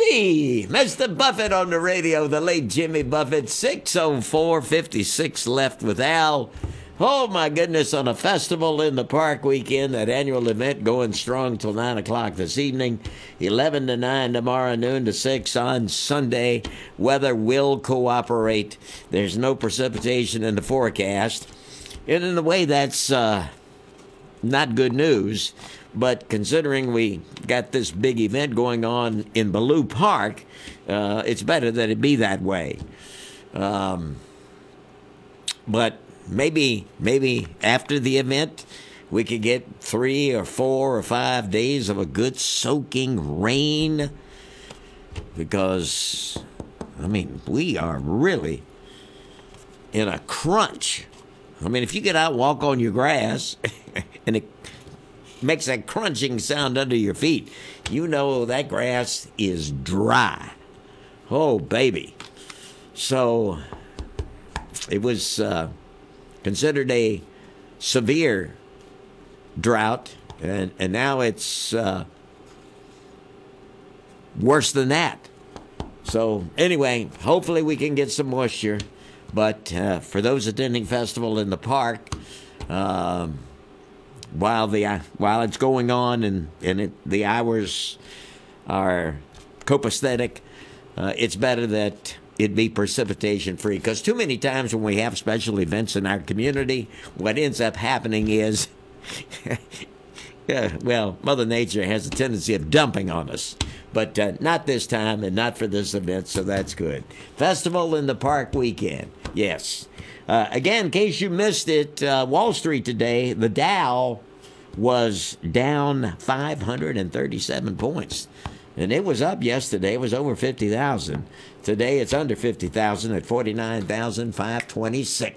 Hey, Mr. Buffett on the radio, the late Jimmy Buffett, 6:04:56 left with Al. Oh, my goodness, on a Festival in the Park weekend, that annual event going strong till 9 o'clock this evening, 11 to 9 tomorrow, noon to 6 on Sunday. Weather will cooperate. There's no precipitation in the forecast. And in a way, that's not good news. But considering we got this big event going on in Ballou Park, it's better that it be that way. But maybe after the event, we could get 3 or 4 or 5 days of a good soaking rain. Because, I mean, we are really in a crunch. I mean, if you get out and walk on your grass and it makes that crunching sound under your feet, you know that grass is dry. Oh, baby. So it was considered a severe drought, and now it's worse than that. So anyway, hopefully we can get some moisture. But for those attending Festival in the Park, while it's going on and the hours are copacetic, it's better that it be precipitation free. Because too many times when we have special events in our community, what ends up happening is, Mother Nature has a tendency of dumping on us. But not this time and not for this event, so that's good. Festival in the Park weekend, yes. Again, in case you missed it, Wall Street today, the Dow was down 537 points. And it was up yesterday. It was over 50,000. Today it's under 50,000 at 49,526.